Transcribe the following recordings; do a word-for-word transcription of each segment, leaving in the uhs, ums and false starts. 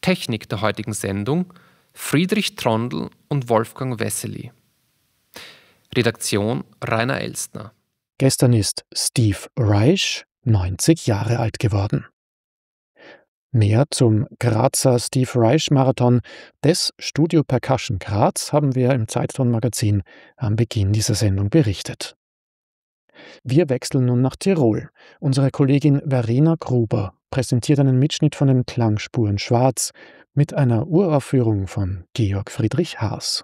Technik der heutigen Sendung Friedrich Trondl und Wolfgang Wessely. Redaktion Rainer Elstner. Gestern ist Steve Reich neunzig Jahre alt geworden. Mehr zum Grazer Steve Reich Marathon des Studio Percussion Graz haben wir im Zeitton-Magazin am Beginn dieser Sendung berichtet. Wir wechseln nun nach Tirol. Unsere Kollegin Verena Gruber präsentiert einen Mitschnitt von den Klangspuren Schwarz mit einer Uraufführung von Georg Friedrich Haas.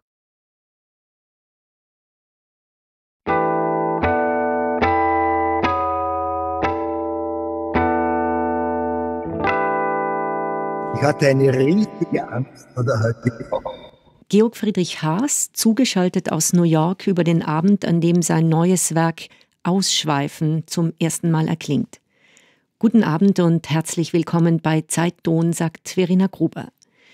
Ich hatte eine riesige Angst vor der heutigen Woche. Georg Friedrich Haas, zugeschaltet aus New York über den Abend, an dem sein neues Werk Ausschweifen zum ersten Mal erklingt. Guten Abend und herzlich willkommen bei Zeitton, sagt Verena Gruber.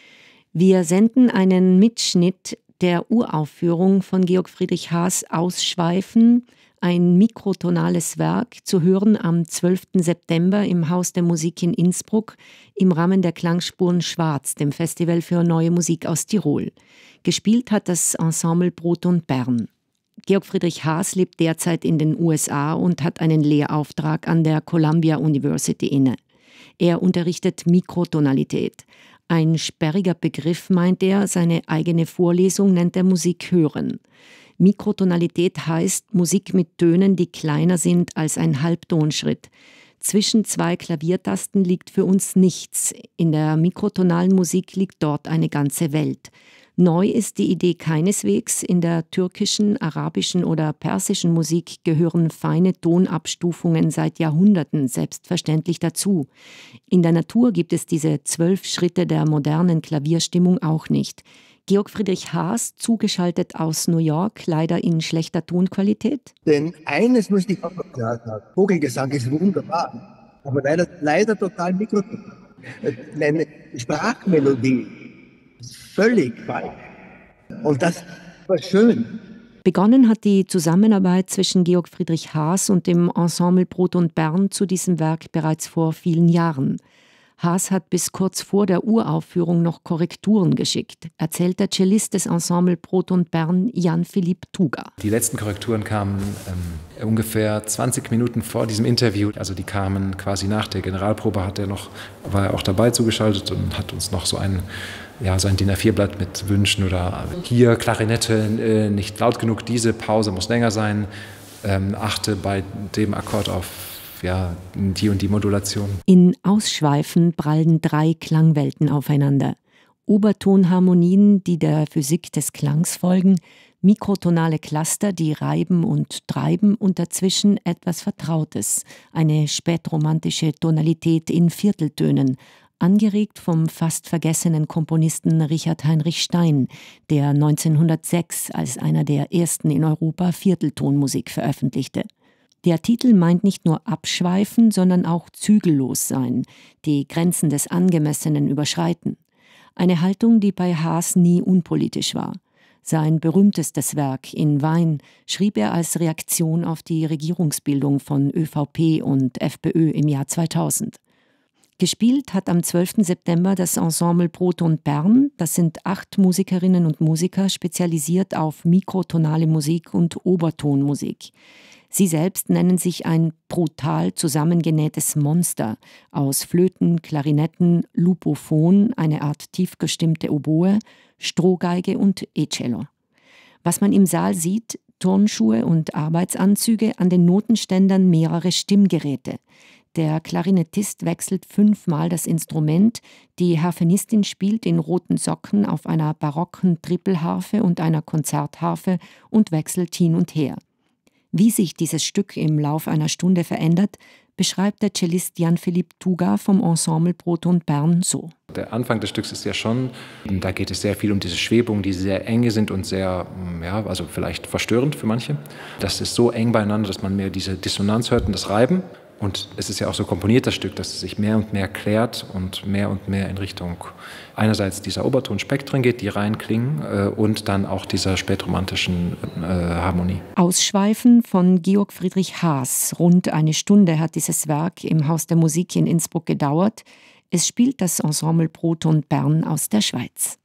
Wir senden einen Mitschnitt der Uraufführung von Georg Friedrich Haas Ausschweifen, ein mikrotonales Werk, zu hören am zwölften September im Haus der Musik in Innsbruck im Rahmen der Klangspuren Schwarz, dem Festival für neue Musik aus Tirol. Gespielt hat das Ensemble Brot und Bern. Georg Friedrich Haas lebt derzeit in den U S A und hat einen Lehrauftrag an der Columbia University inne. Er unterrichtet Mikrotonalität. Ein sperriger Begriff, meint er, seine eigene Vorlesung nennt er Musik hören. Mikrotonalität heißt Musik mit Tönen, die kleiner sind als ein Halbtonschritt. Zwischen zwei Klaviertasten liegt für uns nichts. In der mikrotonalen Musik liegt dort eine ganze Welt. Neu ist die Idee keineswegs. In der türkischen, arabischen oder persischen Musik gehören feine Tonabstufungen seit Jahrhunderten selbstverständlich dazu. In der Natur gibt es diese zwölf Schritte der modernen Klavierstimmung auch nicht. Georg Friedrich Haas, zugeschaltet aus New York, leider in schlechter Tonqualität? Denn eines muss ich auch noch sagen, Vogelgesang ist wunderbar, aber leider, leider total mikroton. Eine Sprachmelodie ist völlig falsch. Und das war schön. Begonnen hat die Zusammenarbeit zwischen Georg Friedrich Haas und dem Ensemble Brot und Bern zu diesem Werk bereits vor vielen Jahren. Haas hat bis kurz vor der Uraufführung noch Korrekturen geschickt, erzählt der Cellist des Ensemble Brot und Bern, Jan-Philipp Tuga. Die letzten Korrekturen kamen ähm, ungefähr zwanzig Minuten vor diesem Interview. Also die kamen quasi nach der Generalprobe, hat er noch, war er auch dabei zugeschaltet und hat uns noch so ein, ja, so ein D I N A vier Blatt mit Wünschen oder hier Klarinette äh, nicht laut genug, diese Pause muss länger sein, ähm, achte bei dem Akkord auf ja, die und die Modulation. In Ausschweifen prallen drei Klangwelten aufeinander. Obertonharmonien, die der Physik des Klangs folgen, mikrotonale Cluster, die reiben und treiben und dazwischen etwas Vertrautes, eine spätromantische Tonalität in Vierteltönen, angeregt vom fast vergessenen Komponisten Richard Heinrich Stein, der neunzehnhundertsechs als einer der ersten in Europa Vierteltonmusik veröffentlichte. Der Titel meint nicht nur abschweifen, sondern auch zügellos sein, die Grenzen des Angemessenen überschreiten. Eine Haltung, die bei Haas nie unpolitisch war. Sein berühmtestes Werk In Wein schrieb er als Reaktion auf die Regierungsbildung von ÖVP und FPÖ im Jahr zweitausend. Gespielt hat am zwölften September das Ensemble Brot und Bern. Das sind acht Musikerinnen und Musiker, spezialisiert auf mikrotonale Musik und Obertonmusik. Sie selbst nennen sich ein brutal zusammengenähtes Monster aus Flöten, Klarinetten, Lupophon, eine Art tief gestimmte Oboe, Strohgeige und E-Cello. Was man im Saal sieht, Turnschuhe und Arbeitsanzüge, an den Notenständern mehrere Stimmgeräte. Der Klarinettist wechselt fünfmal das Instrument, die Harfenistin spielt in roten Socken auf einer barocken Trippelharfe und einer Konzertharfe und wechselt hin und her. Wie sich dieses Stück im Lauf einer Stunde verändert, beschreibt der Cellist Jan-Philipp Tuga vom Ensemble Brot und Bern so. Der Anfang des Stücks ist ja schon, da geht es sehr viel um diese Schwebungen, die sehr enge sind und sehr, ja, also vielleicht verstörend für manche. Das ist so eng beieinander, dass man mehr diese Dissonanz hört und das Reiben. Und es ist ja auch so komponiert, das Stück, dass es sich mehr und mehr klärt und mehr und mehr in Richtung einerseits dieser Obertonspektren geht, die rein klingen, äh, und dann auch dieser spätromantischen äh, Harmonie. Ausschweifen von Georg Friedrich Haas. Rund eine Stunde hat dieses Werk im Haus der Musik in Innsbruck gedauert. Es spielt das Ensemble Proton Bern aus der Schweiz.